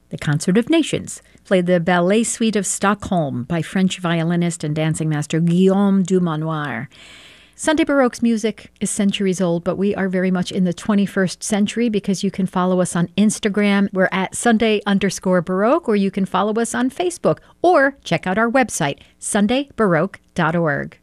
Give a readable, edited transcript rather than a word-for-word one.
The Concert of Nations played the Ballet Suite of Stockholm by French violinist and dancing master Guillaume Dumanoir. Sunday Baroque's music is centuries old, but we are very much in the 21st century because you can follow us on Instagram. We're at Sunday_Baroque, or you can follow us on Facebook, or check out our website, sundaybaroque.org.